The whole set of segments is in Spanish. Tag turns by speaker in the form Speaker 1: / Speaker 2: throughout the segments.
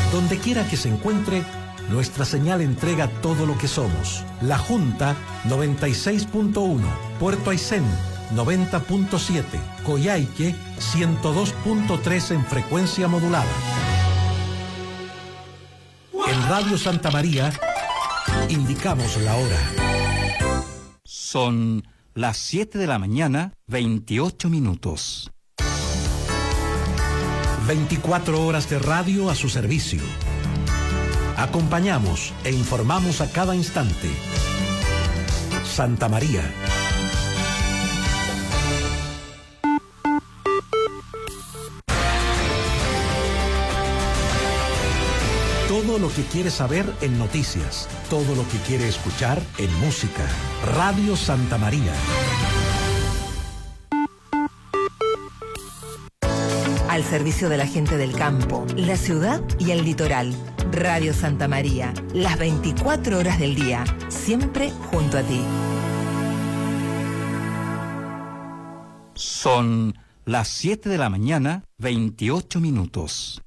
Speaker 1: Donde quiera que se encuentre, nuestra señal entrega todo lo que somos. La Junta 96.1, Puerto Aysén 90.7, Coyhaique 102.3 en frecuencia modulada. En Radio Santa María indicamos la hora.
Speaker 2: Son las 7 de la mañana, 28 minutos.
Speaker 1: 24 horas de radio a su servicio. Acompañamos e informamos a cada instante. Santa María. Todo lo que quiere saber en noticias, todo lo que quiere escuchar en música. Radio Santa María.
Speaker 3: Al servicio de la gente del campo, la ciudad y el litoral. Radio Santa María, las 24 horas del día, siempre junto a ti.
Speaker 2: Son las 7 de la mañana, 28 minutos.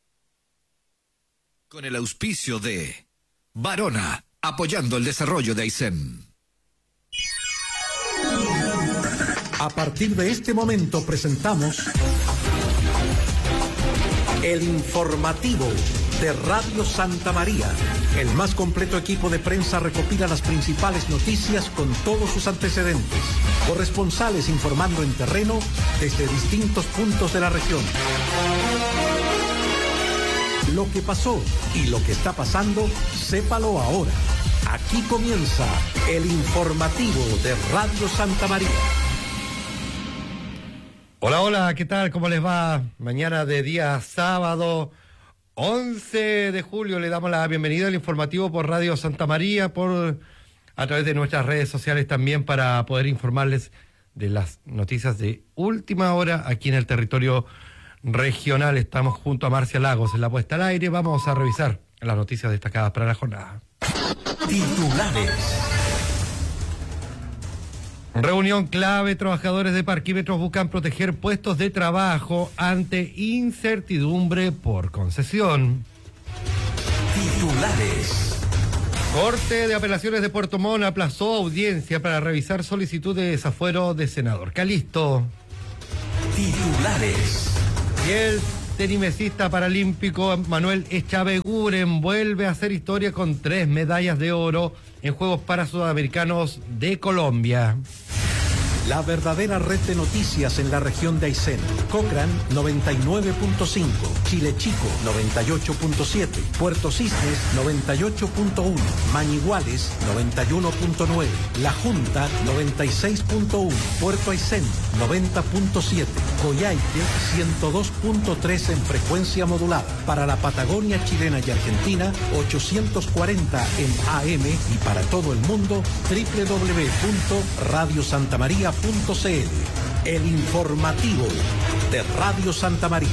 Speaker 4: Con el auspicio de Barona, apoyando el desarrollo de Aysén.
Speaker 1: A partir de este momento presentamos el informativo de Radio Santa María. El más completo equipo de prensa recopila las principales noticias con todos sus antecedentes. Corresponsales informando en terreno desde distintos puntos de la región. Lo que pasó y lo que está pasando, sépalo ahora. Aquí comienza el informativo de Radio Santa María.
Speaker 5: Hola, hola, ¿qué tal? ¿Cómo les va? Mañana de día sábado, 11 de julio, le damos la bienvenida al informativo por Radio Santa María, a través de nuestras redes sociales también, para poder informarles de las noticias de última hora aquí en el territorio regional. Estamos junto a Marcia Lagos en la puesta al aire. Vamos a revisar las noticias destacadas para la jornada.
Speaker 1: Titulares.
Speaker 5: Reunión clave. Trabajadores de parquímetros buscan proteger puestos de trabajo ante incertidumbre por concesión.
Speaker 1: Titulares.
Speaker 5: Corte de Apelaciones de Puerto Montt aplazó audiencia para revisar solicitud de desafuero de senador Calisto.
Speaker 1: Titulares.
Speaker 5: Y el tenimesista paralímpico Manuel Echaveguren vuelve a hacer historia con 3 medallas de oro en Juegos Parasudamericanos de Colombia.
Speaker 1: La verdadera red de noticias en la región de Aysén. Cochrane 99.5, Chile Chico 98.7, Puerto Cisnes 98.1, Mañiguales 91.9, La Junta 96.1, Puerto Aysén 90.7, Coyhaique 102.3 en frecuencia modulada. Para la Patagonia chilena y Argentina 840 en AM y para todo el mundo www.radiosantamaria.cl. El informativo de Radio Santa María.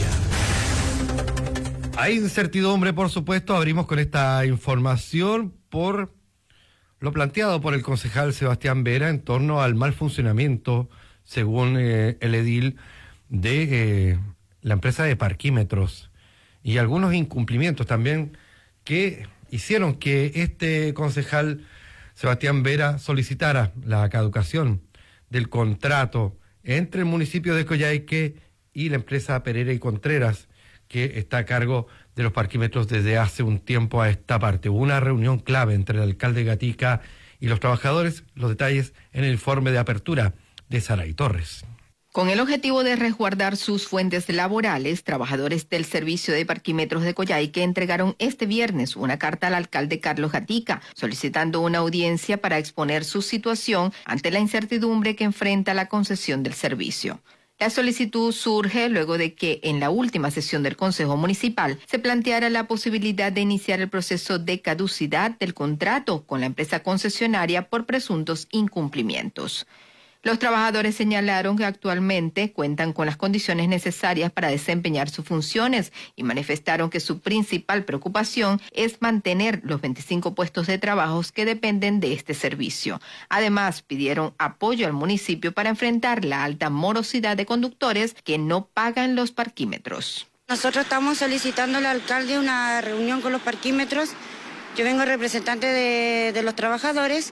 Speaker 5: Hay incertidumbre, por supuesto. Abrimos con esta información por lo planteado por el concejal Sebastián Vera en torno al mal funcionamiento, según el edil, de la empresa de parquímetros y algunos incumplimientos también que hicieron que este concejal Sebastián Vera solicitara la caducación del contrato entre el municipio de Coyhaique y la empresa Pereira y Contreras, que está a cargo de los parquímetros desde hace un tiempo a esta parte. Hubo una reunión clave entre el alcalde Gatica y los trabajadores. Los detalles en el informe de apertura de Saray Torres.
Speaker 6: Con el objetivo de resguardar sus fuentes laborales, trabajadores del servicio de parquímetros de Coyhaique entregaron este viernes una carta al alcalde Carlos Gatica, solicitando una audiencia para exponer su situación ante la incertidumbre que enfrenta la concesión del servicio. La solicitud surge luego de que en la última sesión del Consejo Municipal se planteara la posibilidad de iniciar el proceso de caducidad del contrato con la empresa concesionaria por presuntos incumplimientos. Los trabajadores señalaron que actualmente cuentan con las condiciones necesarias para desempeñar sus funciones y manifestaron que su principal preocupación es mantener los 25 puestos de trabajo que dependen de este servicio. Además, pidieron apoyo al municipio para enfrentar la alta morosidad de conductores que no pagan los parquímetros.
Speaker 7: Nosotros estamos solicitando al alcalde una reunión con los parquímetros. Yo vengo representante de los trabajadores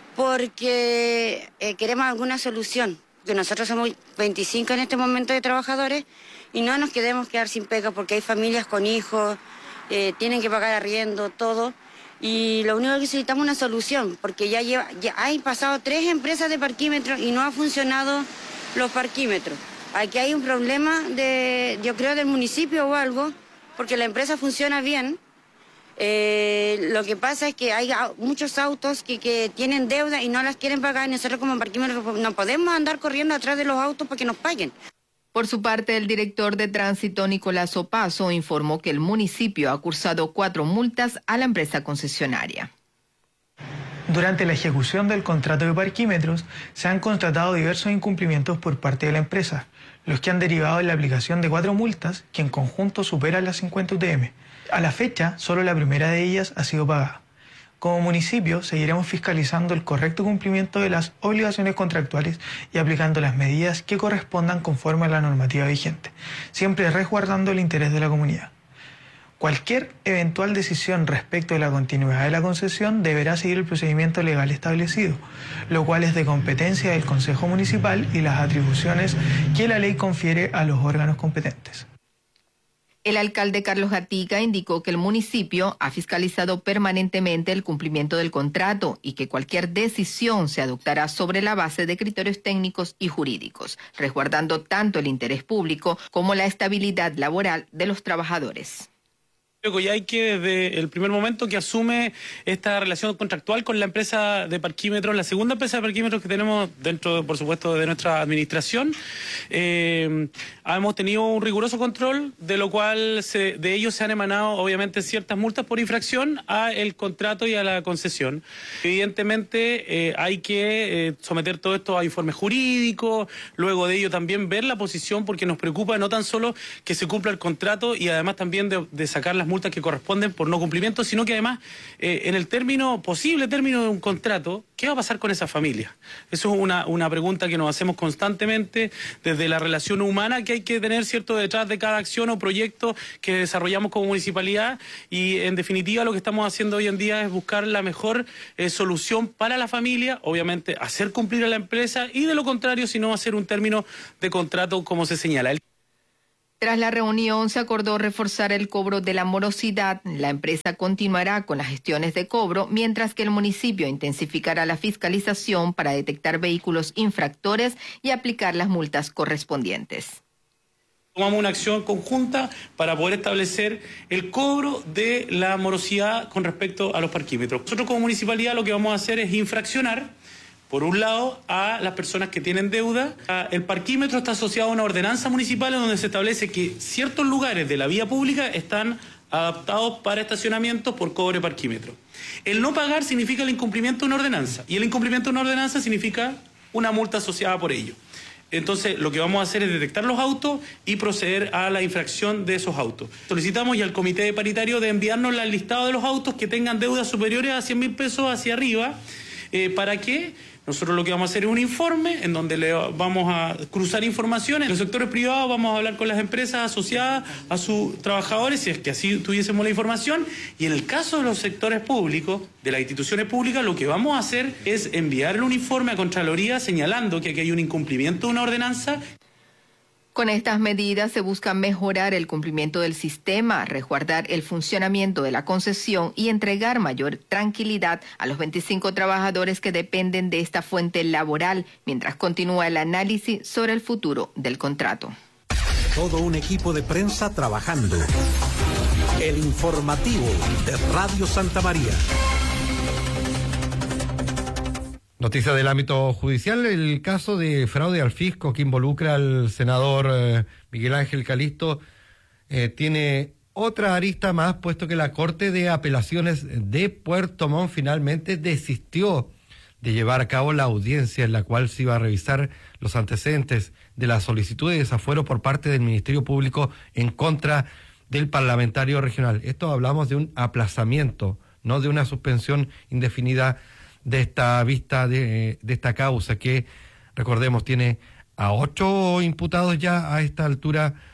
Speaker 7: porque queremos alguna solución. Que nosotros somos 25 en este momento de trabajadores y no nos quedemos quedar sin pega porque hay familias con hijos, tienen que pagar arriendo, todo. Y lo único que necesitamos es una solución porque ya hay pasado 3 empresas de parquímetros y no ha funcionado los parquímetros. Aquí hay un problema yo creo, del municipio o algo, porque la empresa funciona bien. Lo que pasa es que hay muchos autos que tienen deuda y no las quieren pagar y nosotros como parquímetros no podemos andar corriendo atrás de los autos para que nos paguen.
Speaker 6: Por su parte, el director de tránsito, Nicolás Opaso, informó que el municipio ha cursado 4 multas a la empresa concesionaria.
Speaker 8: Durante la ejecución del contrato de parquímetros, se han constatado diversos incumplimientos por parte de la empresa, los que han derivado en la aplicación de 4 multas que en conjunto superan las 50 UTM. A la fecha, solo la primera de ellas ha sido pagada. Como municipio, seguiremos fiscalizando el correcto cumplimiento de las obligaciones contractuales y aplicando las medidas que correspondan conforme a la normativa vigente, siempre resguardando el interés de la comunidad. Cualquier eventual decisión respecto de la continuidad de la concesión deberá seguir el procedimiento legal establecido, lo cual es de competencia del Consejo Municipal y las atribuciones que la ley confiere a los órganos competentes.
Speaker 6: El alcalde Carlos Gatica indicó que el municipio ha fiscalizado permanentemente el cumplimiento del contrato y que cualquier decisión se adoptará sobre la base de criterios técnicos y jurídicos, resguardando tanto el interés público como la estabilidad laboral de los trabajadores.
Speaker 9: Coyhaique, desde el primer momento que asume esta relación contractual con la empresa de parquímetros, la segunda empresa de parquímetros que tenemos dentro, por supuesto, de nuestra administración, hemos tenido un riguroso control, de lo cual de ellos se han emanado, obviamente, ciertas multas por infracción al contrato y a la concesión. Evidentemente, hay que someter todo esto a informes jurídicos, luego de ello también ver la posición, porque nos preocupa no tan solo que se cumpla el contrato y además también de sacar las multas que corresponden por no cumplimiento, sino que además en el posible término de un contrato, ¿qué va a pasar con esa familia? Eso es una pregunta que nos hacemos constantemente desde la relación humana que hay que tener, ¿cierto?, detrás de cada acción o proyecto que desarrollamos como municipalidad, y en definitiva lo que estamos haciendo hoy en día es buscar la mejor solución para la familia, obviamente hacer cumplir a la empresa y de lo contrario, si no, hacer un término de contrato como se señala.
Speaker 6: Tras la reunión se acordó reforzar el cobro de la morosidad. La empresa continuará con las gestiones de cobro, mientras que el municipio intensificará la fiscalización para detectar vehículos infractores y aplicar las multas correspondientes.
Speaker 9: Tomamos una acción conjunta para poder establecer el cobro de la morosidad con respecto a los parquímetros. Nosotros como municipalidad lo que vamos a hacer es infraccionar, por un lado, a las personas que tienen deuda. El parquímetro está asociado a una ordenanza municipal en donde se establece que ciertos lugares de la vía pública están adaptados para estacionamiento por cobro de parquímetro. El no pagar significa el incumplimiento de una ordenanza, y el incumplimiento de una ordenanza significa una multa asociada por ello. Entonces, lo que vamos a hacer es detectar los autos y proceder a la infracción de esos autos. Solicitamos ya al comité paritario de enviarnos el listado de los autos que tengan deudas superiores a 100.000 pesos hacia arriba, para que nosotros lo que vamos a hacer es un informe en donde le vamos a cruzar informaciones. En los sectores privados vamos a hablar con las empresas asociadas a sus trabajadores, si es que así tuviésemos la información, y en el caso de los sectores públicos, de las instituciones públicas, lo que vamos a hacer es enviarle un informe a Contraloría señalando que aquí hay un incumplimiento de una ordenanza.
Speaker 6: Con estas medidas se busca mejorar el cumplimiento del sistema, resguardar el funcionamiento de la concesión y entregar mayor tranquilidad a los 25 trabajadores que dependen de esta fuente laboral, mientras continúa el análisis sobre el futuro del contrato.
Speaker 1: Todo un equipo de prensa trabajando. El informativo de Radio Santa María.
Speaker 5: Noticia del ámbito judicial, el caso de fraude al fisco que involucra al senador Miguel Ángel Calisto tiene otra arista más, puesto que la Corte de Apelaciones de Puerto Montt finalmente desistió de llevar a cabo la audiencia en la cual se iba a revisar los antecedentes de la solicitud de desafuero por parte del Ministerio Público en contra del parlamentario regional. Esto hablamos de un aplazamiento, no de una suspensión indefinida de esta vista de esta causa que, recordemos, tiene a 8 imputados ya a esta altura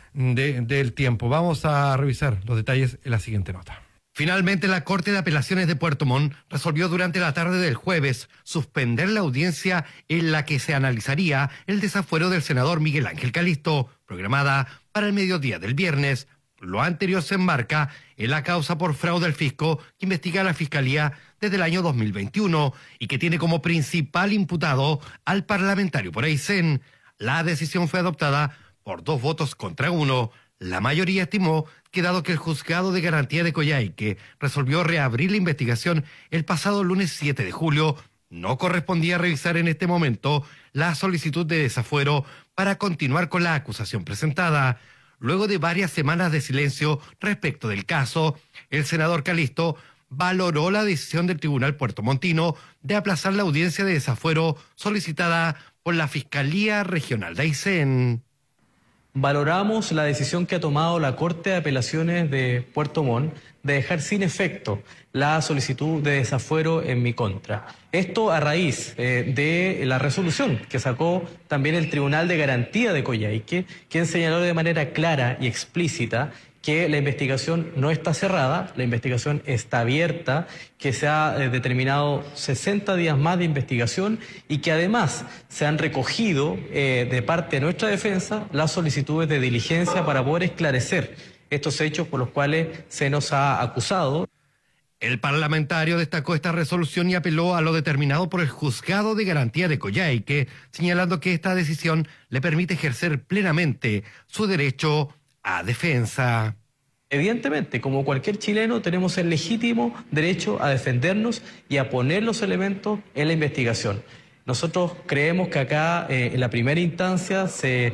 Speaker 5: del tiempo. Vamos a revisar los detalles en la siguiente nota. Finalmente, la Corte de Apelaciones de Puerto Montt resolvió durante la tarde del jueves suspender la audiencia en la que se analizaría el desafuero del senador Miguel Ángel Calisto, programada para el mediodía del viernes. Lo anterior se enmarca en la causa por fraude al fisco que investiga la Fiscalía desde el año 2021 y que tiene como principal imputado al parlamentario por Aysén. La decisión fue adoptada por 2 votos contra 1. La mayoría estimó que dado que el Juzgado de Garantía de Coyhaique resolvió reabrir la investigación el pasado lunes 7 de julio, no correspondía revisar en este momento la solicitud de desafuero para continuar con la acusación presentada. Luego de varias semanas de silencio respecto del caso, el senador Calisto valoró la decisión del Tribunal puertomontino de aplazar la audiencia de desafuero solicitada por la Fiscalía Regional de Aysén.
Speaker 10: Valoramos la decisión que ha tomado la Corte de Apelaciones de Puerto Montt de dejar sin efecto la solicitud de desafuero en mi contra. Esto a raíz de la resolución que sacó también el Tribunal de Garantía de Coyhaique, quien señaló de manera clara y explícita que la investigación no está cerrada, la investigación está abierta, que se ha determinado 60 días más de investigación y que además se han recogido de parte de nuestra defensa las solicitudes de diligencia para poder esclarecer estos hechos por los cuales se nos ha acusado.
Speaker 5: El parlamentario destacó esta resolución y apeló a lo determinado por el Juzgado de Garantía de Coyhaique, señalando que esta decisión le permite ejercer plenamente su derecho a defensa.
Speaker 10: Evidentemente, como cualquier chileno, tenemos el legítimo derecho a defendernos y a poner los elementos en la investigación. Nosotros creemos que acá, en la primera instancia, se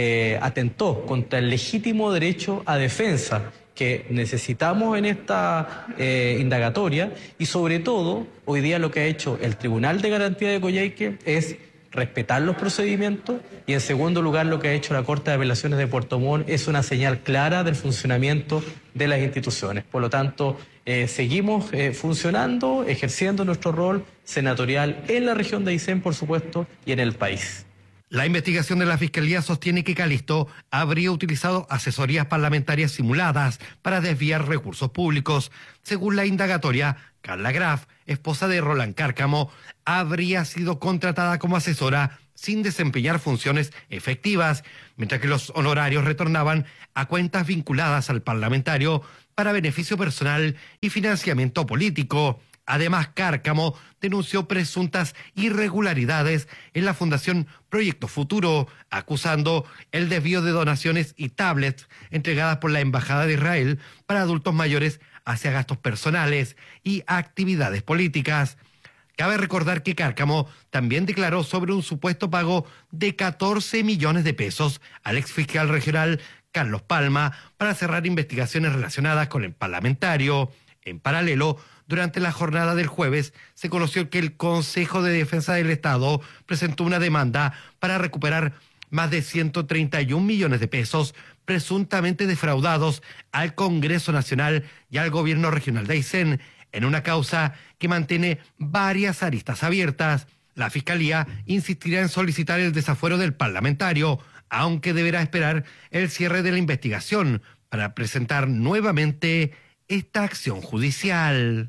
Speaker 10: atentó contra el legítimo derecho a defensa que necesitamos en esta indagatoria y, sobre todo, hoy día lo que ha hecho el Tribunal de Garantía de Coyhaique es respetar los procedimientos y, en segundo lugar, lo que ha hecho la Corte de Apelaciones de Puerto Montt es una señal clara del funcionamiento de las instituciones. Por lo tanto, seguimos funcionando, ejerciendo nuestro rol senatorial en la región de Aysén, por supuesto, y en el país.
Speaker 5: La investigación de la Fiscalía sostiene que Calisto habría utilizado asesorías parlamentarias simuladas para desviar recursos públicos. Según la indagatoria, Carla Graf, esposa de Roland Cárcamo, habría sido contratada como asesora sin desempeñar funciones efectivas, mientras que los honorarios retornaban a cuentas vinculadas al parlamentario para beneficio personal y financiamiento político. Además, Cárcamo denunció presuntas irregularidades en la Fundación Proyecto Futuro, acusando el desvío de donaciones y tablets entregadas por la Embajada de Israel para adultos mayores hacia gastos personales y actividades políticas. Cabe recordar que Cárcamo también declaró sobre un supuesto pago de 14 millones de pesos al exfiscal regional Carlos Palma para cerrar investigaciones relacionadas con el parlamentario. En paralelo, durante la jornada del jueves, se conoció que el Consejo de Defensa del Estado presentó una demanda para recuperar más de 131 millones de pesos presuntamente defraudados al Congreso Nacional y al Gobierno Regional de Aysén, en una causa que mantiene varias aristas abiertas. La Fiscalía insistirá en solicitar el desafuero del parlamentario, aunque deberá esperar el cierre de la investigación para presentar nuevamente esta acción judicial.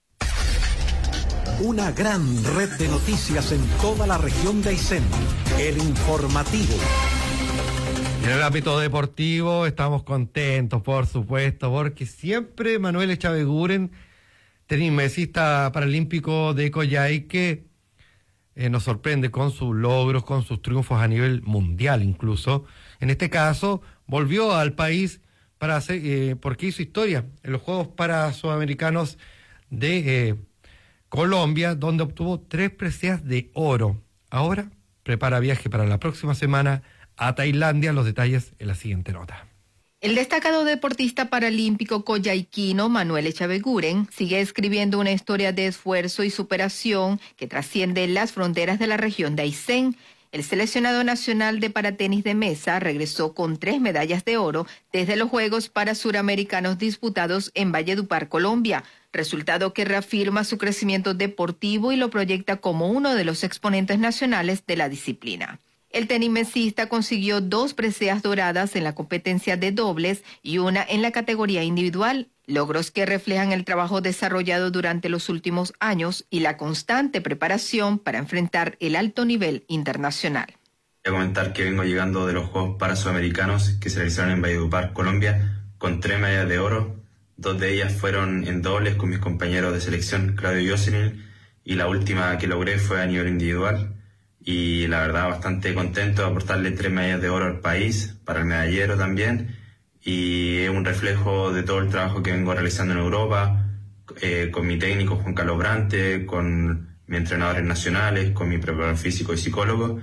Speaker 1: Una gran red de noticias en toda la región de Aysén. El Informativo.
Speaker 5: En el ámbito deportivo estamos contentos, por supuesto, porque siempre Manuel Echaveguren, tenista paralímpico de Coyhaique, nos sorprende con sus logros, con sus triunfos a nivel mundial incluso. En este caso, volvió al país para hacer, porque hizo historia en los Juegos Parasudamericanos de Colombia, donde obtuvo 3 preseas de oro. Ahora prepara viaje para la próxima semana a Tailandia. Los detalles en la siguiente nota.
Speaker 6: El destacado deportista paralímpico coyhaiquino Manuel Echaveguren sigue escribiendo una historia de esfuerzo y superación que trasciende las fronteras de la región de Aysén. El seleccionado nacional de paratenis de mesa regresó con 3 medallas de oro desde los Juegos Parasuramericanos disputados en Valledupar, Colombia, resultado que reafirma su crecimiento deportivo y lo proyecta como uno de los exponentes nacionales de la disciplina. El tenimesista consiguió 2 preseas doradas en la competencia de dobles y una en la categoría individual, logros que reflejan el trabajo desarrollado durante los últimos años y la constante preparación para enfrentar el alto nivel internacional.
Speaker 11: Voy a comentar que vengo llegando de los Juegos Parasudamericanos que se realizaron en Valledupar, Colombia, con 3 medallas de oro. 2 de ellas fueron en dobles con mis compañeros de selección, Claudio Jocelyn, y la última que logré fue a nivel individual. Y la verdad bastante contento de aportarle 3 medallas de oro al país, para el medallero también, y es un reflejo de todo el trabajo que vengo realizando en Europa, con mi técnico Juan Carlos Brante, con mis entrenadores nacionales, con mi preparador físico y psicólogo.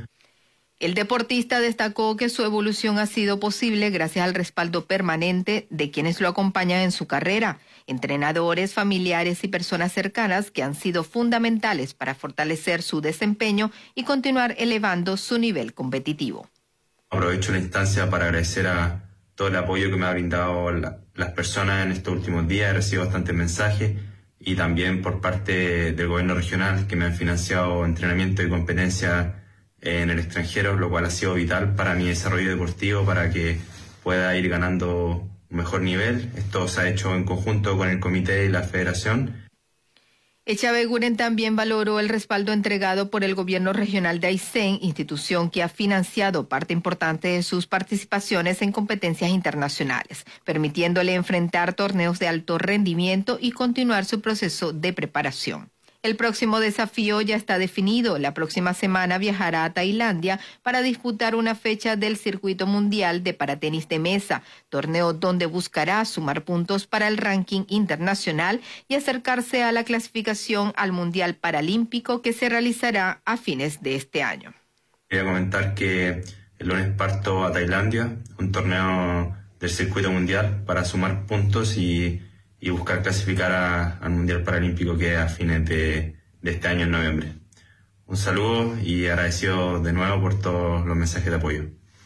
Speaker 6: El deportista destacó que su evolución ha sido posible gracias al respaldo permanente de quienes lo acompañan en su carrera, entrenadores, familiares y personas cercanas que han sido fundamentales para fortalecer su desempeño y continuar elevando su nivel competitivo.
Speaker 11: Aprovecho la instancia para agradecer a todo el apoyo que me ha brindado las personas en estos últimos días. He recibido bastantes mensajes y también por parte del gobierno regional que me han financiado entrenamiento y competencia en el extranjero, lo cual ha sido vital para mi desarrollo deportivo, para que pueda ir ganando un mejor nivel. Esto se ha hecho en conjunto con el comité y la federación.
Speaker 6: Echaveguren también valoró el respaldo entregado por el gobierno regional de Aysén, institución que ha financiado parte importante de sus participaciones en competencias internacionales, permitiéndole enfrentar torneos de alto rendimiento y continuar su proceso de preparación. El próximo desafío ya está definido. La próxima semana viajará a Tailandia para disputar una fecha del Circuito Mundial de Paratenis de Mesa, torneo donde buscará sumar puntos para el ranking internacional y acercarse a la clasificación al Mundial Paralímpico que se realizará a fines de este año.
Speaker 11: Quería comentar que el lunes parto a Tailandia, un torneo del Circuito Mundial para sumar puntos y buscar clasificar al Mundial Paralímpico que es a fines de este año, en noviembre. Un saludo y agradecido de nuevo por todos los mensajes de apoyo.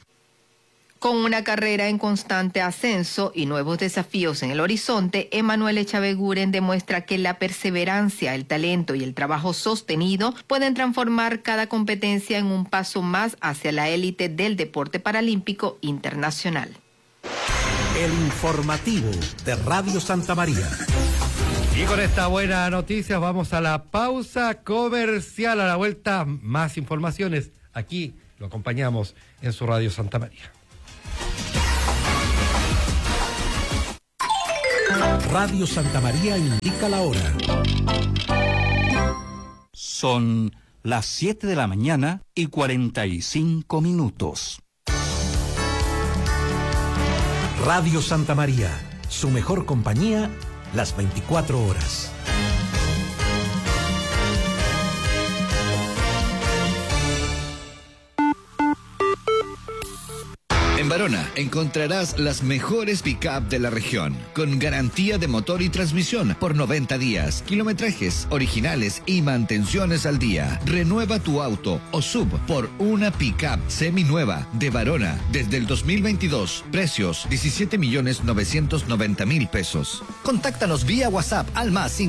Speaker 6: Con una carrera en constante ascenso y nuevos desafíos en el horizonte, Emanuel Echaveguren demuestra que la perseverancia, el talento y el trabajo sostenido pueden transformar cada competencia en un paso más hacia la élite del deporte paralímpico internacional.
Speaker 1: El informativo de Radio Santa María.
Speaker 5: Y con esta buena noticia vamos a la pausa comercial. A la vuelta, más informaciones. Aquí lo acompañamos en su Radio Santa María.
Speaker 1: Radio Santa María indica la hora.
Speaker 2: Son las 7 de la mañana y 45 minutos.
Speaker 1: Radio Santa María, su mejor compañía, las 24 horas.
Speaker 4: En Barona encontrarás las mejores pick-up de la región, con garantía de motor y transmisión por 90 días, kilometrajes originales y mantenciones al día. Renueva tu auto o sub por una pick-up seminueva de Barona desde el 2022. Precios 17.990.000 pesos. Contáctanos vía WhatsApp al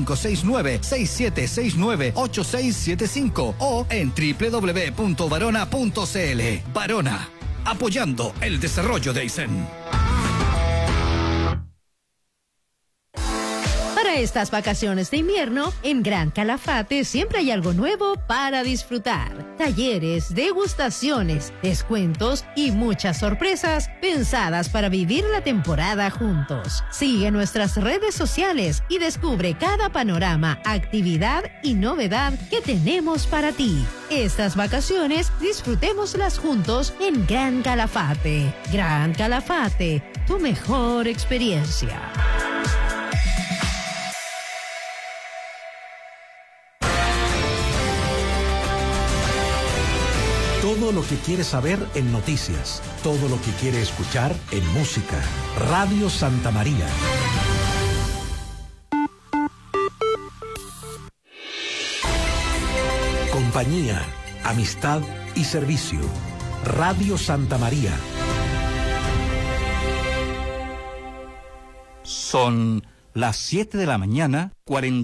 Speaker 4: +569-6769-8675 o en www.barona.cl. Barona, apoyando el desarrollo de Aysén.
Speaker 12: Para estas vacaciones de invierno, en Gran Calafate siempre hay algo nuevo para disfrutar. Talleres, degustaciones, descuentos y muchas sorpresas pensadas para vivir la temporada juntos. Sigue nuestras redes sociales y descubre cada panorama, actividad y novedad que tenemos para ti. Estas vacaciones disfrutémoslas juntos en Gran Calafate. Gran Calafate, tu mejor experiencia.
Speaker 1: Todo lo que quiere saber en noticias, todo lo que quiere escuchar en música. Radio Santa María. Compañía, amistad y servicio. Radio Santa María.
Speaker 2: Son las 7 de la mañana,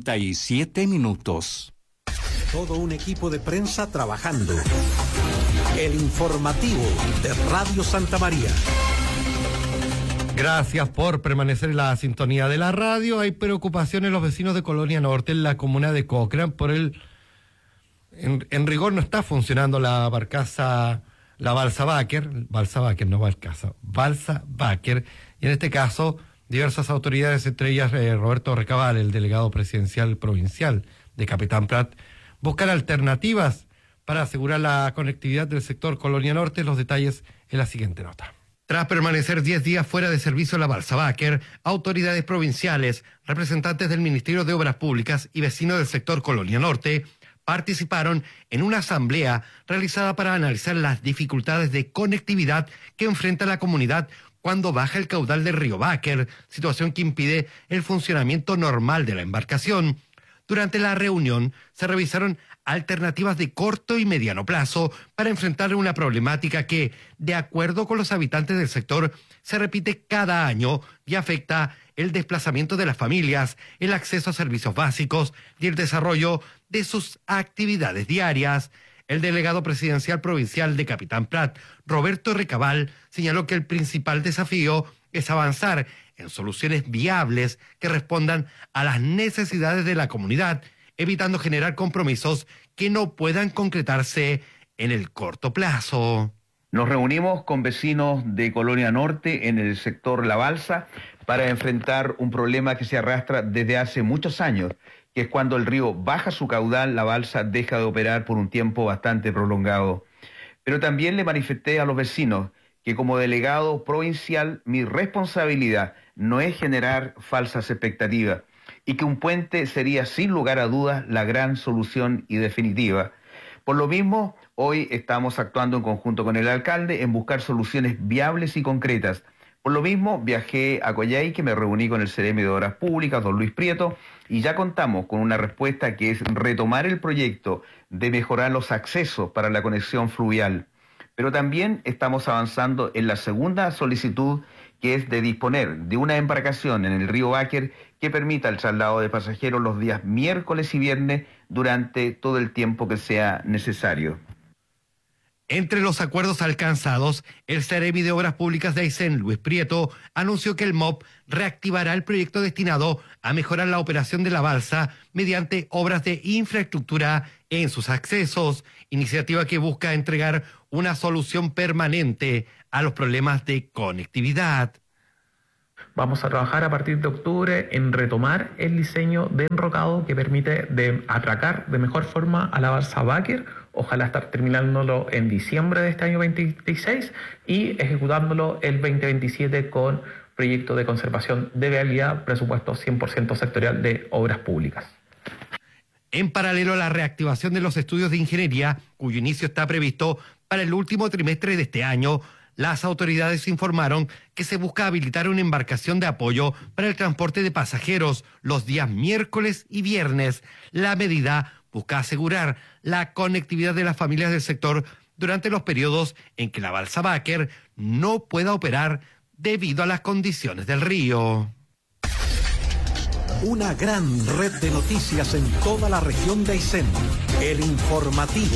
Speaker 2: 47 minutos.
Speaker 1: Todo un equipo de prensa trabajando. el informativo de Radio Santa María.
Speaker 5: Gracias por permanecer en la sintonía de la radio. Hay preocupación en los vecinos de Colonia Norte, en la comuna de Cochrane, por en rigor no está funcionando la barcaza, la balsa Baker, y en este caso diversas autoridades, entre ellas Roberto Recabal, el delegado presidencial provincial de Capitán Prat, buscan alternativas para asegurar la conectividad del sector Colonia Norte. Los detalles en la siguiente nota. Tras permanecer 10 días fuera de servicio la balsa Baker, autoridades provinciales, representantes del Ministerio de Obras Públicas y vecinos del sector Colonia Norte participaron en una asamblea realizada para analizar las dificultades de conectividad que enfrenta la comunidad cuando baja el caudal del río Baker, situación que impide el funcionamiento normal de la embarcación. Durante la reunión se revisaron alternativas de corto y mediano plazo para enfrentar una problemática que, de acuerdo con los habitantes del sector, se repite cada año y afecta el desplazamiento de las familias, el acceso a servicios básicos y el desarrollo de sus actividades diarias. El delegado presidencial provincial de Capitán Prat, Roberto Recabal, señaló que el principal desafío es avanzar en soluciones viables que respondan a las necesidades de la comunidad, evitando generar compromisos que no puedan concretarse en el corto plazo.
Speaker 13: Nos reunimos con vecinos de Colonia Norte en el sector La Balsa para enfrentar un problema que se arrastra desde hace muchos años, que es cuando el río baja su caudal, la balsa deja de operar por un tiempo bastante prolongado. Pero también le manifesté a los vecinos que como delegado provincial mi responsabilidad no es generar falsas expectativas y que un puente sería sin lugar a dudas la gran solución y definitiva. Por lo mismo, hoy estamos actuando en conjunto con el alcalde en buscar soluciones viables y concretas. Por lo mismo, viajé a Coyhaique, me reuní con el Seremi de Obras Públicas, don Luis Prieto, y ya contamos con una respuesta que es retomar el proyecto de mejorar los accesos para la conexión fluvial. Pero también estamos avanzando en la segunda solicitud, que es de disponer de una embarcación en el río Baker que permita el traslado de pasajeros los días miércoles y viernes durante todo el tiempo que sea necesario.
Speaker 5: Entre los acuerdos alcanzados, el Seremi de Obras Públicas de Aysén, Luis Prieto, anunció que el MOP reactivará el proyecto destinado a mejorar la operación de la balsa mediante obras de infraestructura en sus accesos, iniciativa que busca entregar una solución permanente a los problemas de conectividad.
Speaker 8: Vamos a trabajar a partir de octubre en retomar el diseño de enrocado que permite atracar de mejor forma a la balsa Baker. Ojalá estar terminándolo en diciembre de este año 2026 y ejecutándolo el 2027 con proyecto de conservación de vialidad, presupuesto 100% sectorial de obras públicas.
Speaker 5: En paralelo a la reactivación de los estudios de ingeniería, cuyo inicio está previsto para el último trimestre de este año, las autoridades informaron que se busca habilitar una embarcación de apoyo para el transporte de pasajeros los días miércoles y viernes. La medida busca asegurar la conectividad de las familias del sector durante los periodos en que la balsa Baker no pueda operar debido a las condiciones del río.
Speaker 1: Una gran red de noticias en toda la región de Aysén. El informativo.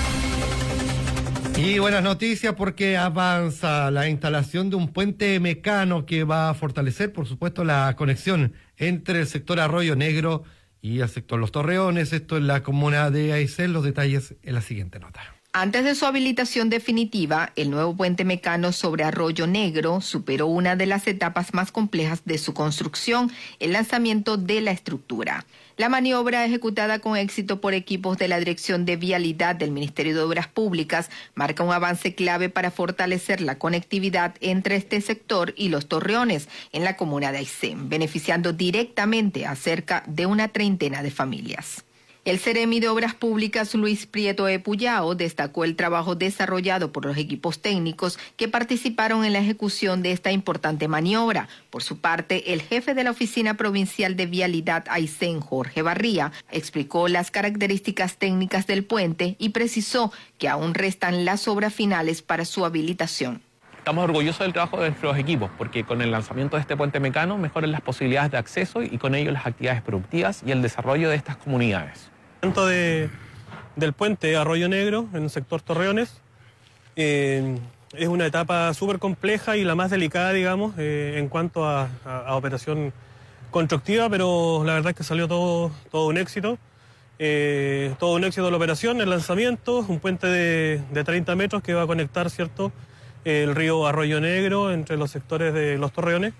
Speaker 5: Y buenas noticias porque avanza la instalación de un puente mecano que va a fortalecer, por supuesto, la conexión entre el sector Arroyo Negro y el sector Los Torreones. Esto en la comuna de Aysén. Los detalles en la siguiente nota.
Speaker 6: Antes de su habilitación definitiva, el nuevo puente mecano sobre Arroyo Negro superó una de las etapas más complejas de su construcción, el lanzamiento de la estructura. La maniobra, ejecutada con éxito por equipos de la Dirección de Vialidad del Ministerio de Obras Públicas, marca un avance clave para fortalecer la conectividad entre este sector y Los Torreones en la comuna de Aysén, beneficiando directamente a cerca de una treintena de familias. El Seremi de Obras Públicas, Luis Prieto Epuyao, destacó el trabajo desarrollado por los equipos técnicos que participaron en la ejecución de esta importante maniobra. Por su parte, el jefe de la Oficina Provincial de Vialidad Aysén, Jorge Barría, explicó las características técnicas del puente y precisó que aún restan las obras finales para su habilitación.
Speaker 14: Estamos orgullosos del trabajo de nuestros equipos porque con el lanzamiento de este puente mecano mejoran las posibilidades de acceso y con ello las actividades productivas y el desarrollo de estas comunidades.
Speaker 15: Del puente Arroyo Negro en el sector Torreones Es una etapa súper compleja y la más delicada, digamos, en cuanto a operación constructiva, pero la verdad es que salió todo un éxito. Todo un éxito de la operación, el lanzamiento, un puente de 30 metros que va a conectar, ¿cierto?, el río Arroyo Negro entre los sectores de Los Torreones.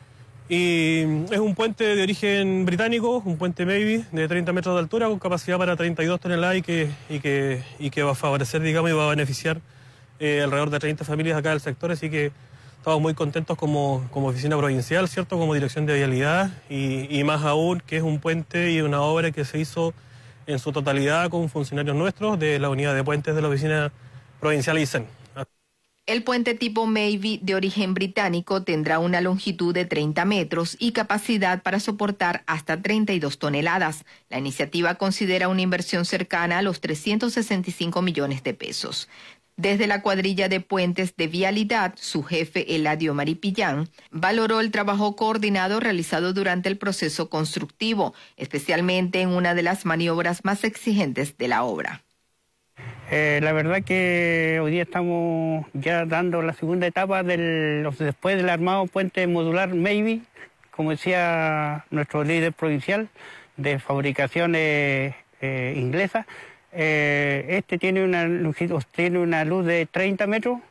Speaker 15: Y es un puente de origen británico, un puente Maybe de 30 metros de altura con capacidad para 32 toneladas y que va a favorecer, digamos, y va a beneficiar alrededor de 30 familias acá del sector, así que estamos muy contentos como oficina provincial, ¿cierto?, como dirección de vialidad y más aún que es un puente y una obra que se hizo en su totalidad con funcionarios nuestros de la unidad de puentes de la oficina provincial ICEN.
Speaker 6: El puente tipo Maybe de origen británico tendrá una longitud de 30 metros y capacidad para soportar hasta 32 toneladas. La iniciativa considera una inversión cercana a los 365 millones de pesos. Desde la cuadrilla de puentes de vialidad, su jefe Eladio Maripillán valoró el trabajo coordinado realizado durante el proceso constructivo, especialmente en una de las maniobras más exigentes de la obra.
Speaker 16: La verdad que hoy día estamos ya dando la segunda etapa después del armado puente modular Maybe, como decía nuestro líder provincial, de fabricaciones inglesa. Este tiene una luz de 30 metros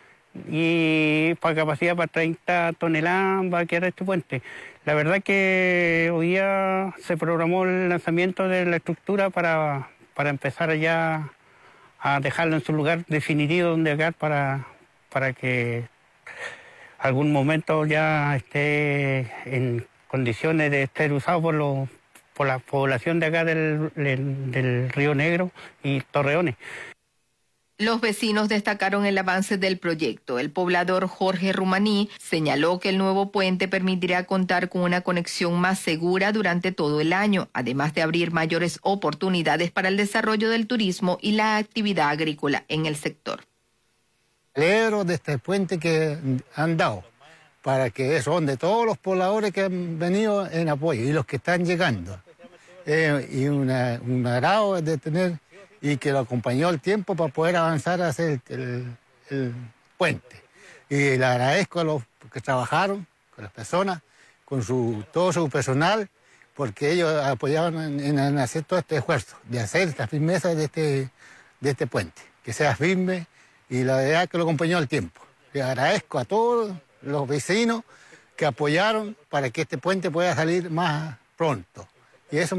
Speaker 16: y para capacidad para 30 toneladas va a quedar este puente. La verdad que hoy día se programó el lanzamiento de la estructura para empezar ya a dejarlo en su lugar definitivo donde acá para que algún momento ya esté en condiciones de ser usado por la población de acá del Río Negro y Torreones.
Speaker 6: Los vecinos destacaron el avance del proyecto. El poblador Jorge Rumaní señaló que el nuevo puente permitirá contar con una conexión más segura durante todo el año, además de abrir mayores oportunidades para el desarrollo del turismo y la actividad agrícola en el sector.
Speaker 17: Alegro de este puente que han dado, para que son de todos los pobladores que han venido en apoyo y los que están llegando. Y un agrado de tener y que lo acompañó el tiempo para poder avanzar a hacer el puente. Y le agradezco a los que trabajaron, con las personas, con todo su personal, porque ellos apoyaban en hacer todo este esfuerzo, de hacer esta firmeza de este puente, que sea firme y la verdad que lo acompañó el tiempo. Le agradezco a todos los vecinos que apoyaron para que este puente pueda salir más pronto. Y eso